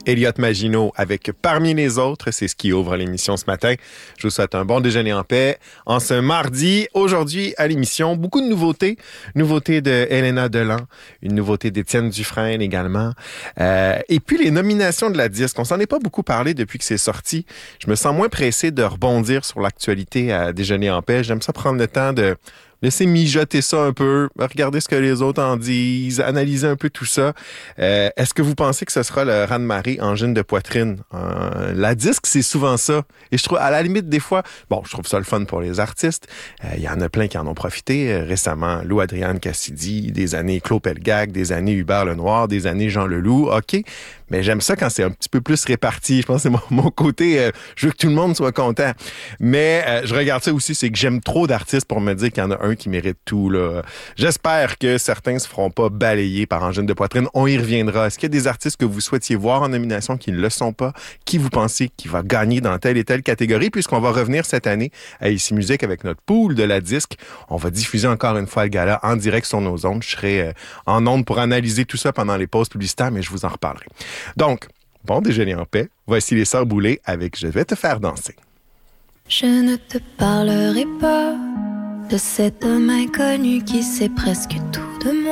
Elliot Maginot avec Parmi les autres, c'est ce qui ouvre l'émission ce matin. Je vous souhaite un bon déjeuner en paix. En ce mardi, aujourd'hui à l'émission, beaucoup de nouveautés. Nouveautés de Elena Delan, une nouveauté d'Étienne Dufresne également. Et puis les nominations de la disque. On s'en est pas beaucoup parlé depuis que c'est sorti. Je me sens moins pressé de rebondir sur l'actualité à déjeuner en paix. J'aime ça prendre le temps de laisser mijoter ça un peu, regarder ce que les autres en disent, analyser un peu tout ça. Est-ce que vous pensez que ce sera le raz-de-marée angine de poitrine? La disque, c'est souvent ça. Et je trouve, à la limite, des fois, je trouve ça le fun pour les artistes. Il y en a plein qui en ont profité. Récemment, Lou Adrienne Cassidy, des années Claude Pelgag, des années Hubert Lenoir, des années Jean Leloup. OK. Mais j'aime ça quand c'est un petit peu plus réparti. Je pense que c'est mon côté, je veux que tout le monde soit content. Mais je regarde ça aussi, c'est que j'aime trop d'artistes pour me dire qu'il y en a un qui mérite tout, là. J'espère que certains se feront pas balayer par angine de poitrine. On y reviendra. Est-ce qu'il y a des artistes que vous souhaitiez voir en nomination qui ne le sont pas? Qui vous pensez qui va gagner dans telle et telle catégorie? Puisqu'on va revenir cette année à Ici Musique avec notre pool de la disque. On va diffuser encore une fois le gala en direct sur nos ondes. Je serai en ondes pour analyser tout ça pendant les pauses publicitaires, mais je vous en reparlerai. Donc, bon déjeuner en paix. Voici les Sœurs Boulay avec Je vais te faire danser. Je ne te parlerai pas de cet homme inconnu qui sait presque tout de moi.